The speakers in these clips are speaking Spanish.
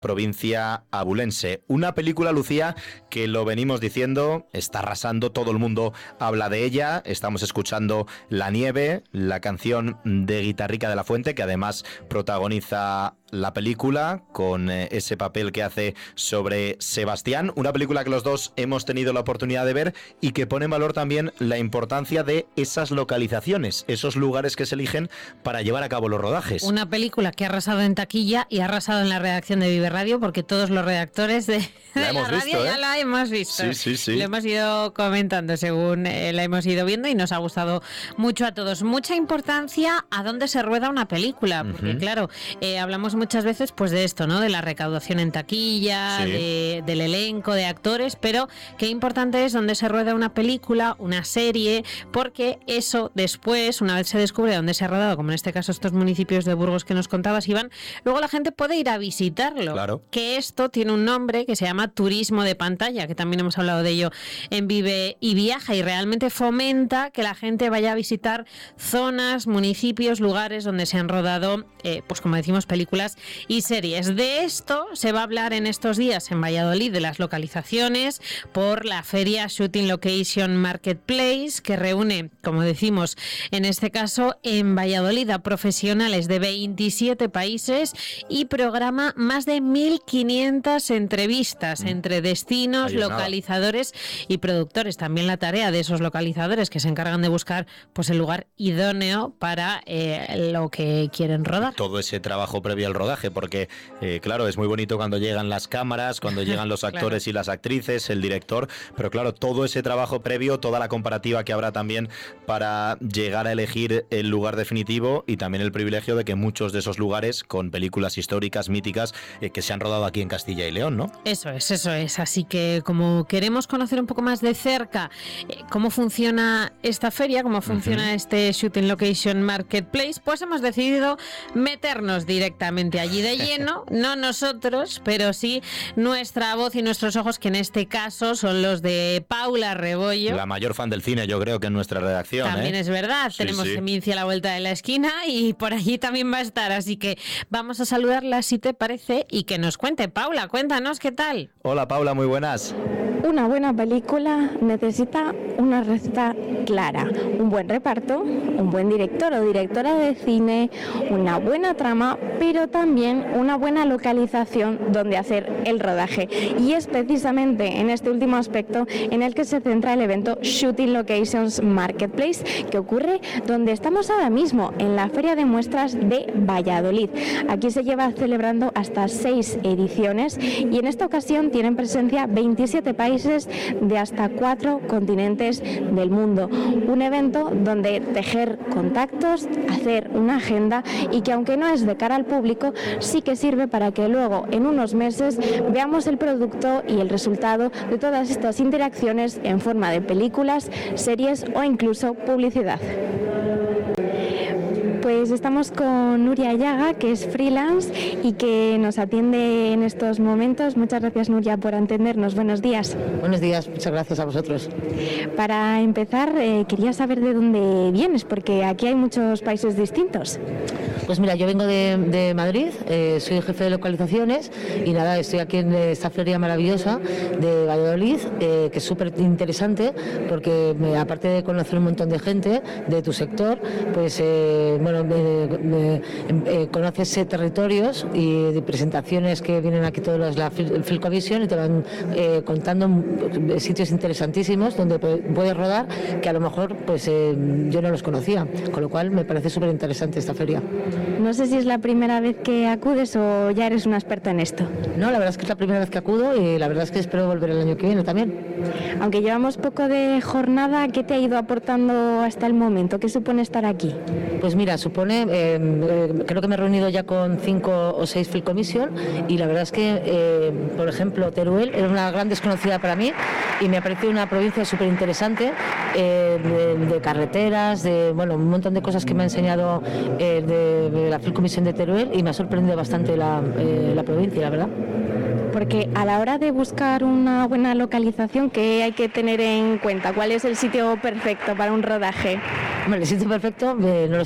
provincia abulense. Una película, Lucía, que lo venimos diciendo, está arrasando, todo el mundo habla de ella. Estamos escuchando La Nieve, la canción de Guitarrica de la Fuente, que además protagoniza la película con ese papel que hace sobre Sebastián. Una película que los dos hemos tenido la oportunidad de ver y que pone en valor también la importancia de esas localizaciones, esos lugares que se eligen para llevar a cabo los rodajes. Una película que ha arrasado en taquilla y ha arrasado en la redacción de Vive Radio, porque todos los redactores de la radio ya la hemos visto. Sí. Lo hemos ido comentando según la hemos ido viendo y nos ha gustado mucho a todos. Mucha importancia a dónde se rueda una película, porque claro, hablamos muchas veces pues de esto, ¿no? De la recaudación en taquilla, del elenco, de actores, pero qué importante es dónde se rueda una película, una serie, porque eso después, una vez se descubre dónde se ha rodado, como en este caso estos municipios de Burgos que nos contabas, Iván, luego la gente puede ir a visitarlo. Claro. Que esto tiene un nombre que se llama turismo de pantalla, que también hemos hablado de ello en Vive y Viaja, y realmente fomenta que la gente vaya a visitar zonas, municipios, lugares donde se han rodado, pues como decimos, películas y series. De esto se va a hablar en estos días en Valladolid, de las localizaciones, por la feria Shooting Location Marketplace, que reúne, como decimos, en este caso en Valladolid, a profesionales de 27 países y programa más de 1.500 entrevistas entre destinos, localizadores y productores. También la tarea de esos localizadores que se encargan de buscar pues el lugar idóneo para lo que quieren rodar. Todo ese trabajo previo al rodaje, porque claro, es muy bonito cuando llegan las cámaras, cuando llegan los actores y las actrices, el director, pero claro, todo ese trabajo previo, toda la comparativa que habrá también para llegar a elegir el lugar definitivo, y también el privilegio de que muchos de esos lugares con películas históricas, míticas, que se han rodado aquí en Castilla y León, ¿no? Eso es. Así que como queremos conocer un poco más de cerca cómo funciona esta feria, cómo funciona este Shooting Location Marketplace, pues hemos decidido meternos directamente allí de lleno, no nosotros, pero sí nuestra voz y nuestros ojos, que en este caso son los de Paula Rebollo. La mayor fan del cine, yo creo, que en nuestra redacción. También es verdad, tenemos Emincia a la vuelta de la esquina y por allí también va a estar, así que vamos a saludarla si te parece y que nos cuente. Paula, cuéntanos qué tal. Hola Paula, muy buenas. Una buena película necesita una receta clara, un buen reparto, un buen director o directora de cine, una buena trama, pero también una buena localización donde hacer el rodaje. Y es precisamente en este último aspecto en el que se centra el evento Shooting Locations Marketplace, que ocurre donde estamos ahora mismo, en la Feria de Muestras de Valladolid. Aquí se lleva celebrando hasta 6 ediciones y en esta ocasión tienen presencia 27 países de hasta 4 continentes del mundo. Un evento donde tejer contactos, hacer una agenda y que, aunque no es de cara al público, sí que sirve para que luego en unos meses veamos el producto y el resultado de todas estas interacciones en forma de películas, series o incluso publicidad. Pues estamos con Nuria Llaga, que es freelance y que nos atiende en estos momentos. Muchas gracias, Nuria, por atendernos. Buenos días. Buenos días, muchas gracias a vosotros. Para empezar, quería saber de dónde vienes, porque aquí hay muchos países distintos. Pues mira, yo vengo de Madrid, soy jefe de localizaciones y nada, estoy aquí en esta feria maravillosa de Valladolid, que es súper interesante porque aparte de conocer un montón de gente de tu sector, pues conoces territorios y de presentaciones que vienen aquí todas la Filcovision y te van contando sitios interesantísimos donde puedes rodar que a lo mejor pues yo no los conocía, con lo cual me parece súper interesante esta feria. No sé si es la primera vez que acudes o ya eres una experta en esto. No, la verdad es que es la primera vez que acudo y la verdad es que espero volver el año que viene también. Aunque llevamos poco de jornada, ¿qué te ha ido aportando hasta el momento? ¿Qué supone estar aquí? Pues mira, supone, creo que me he reunido ya con 5 o 6 Film Commission y la verdad es que, por ejemplo, Teruel era una gran desconocida para mí y me ha parecido una provincia súper interesante, de carreteras, de un montón de cosas que me ha enseñado de la Film Commission de Teruel y me ha sorprendido bastante la provincia, la verdad. Porque a la hora de buscar una buena localización, ¿qué hay que tener en cuenta? ¿Cuál es el sitio perfecto para un rodaje? Hombre, el sitio perfecto,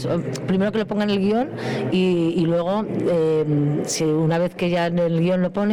primero que lo ponga en el guión y luego, si una vez que ya en el guión lo pone,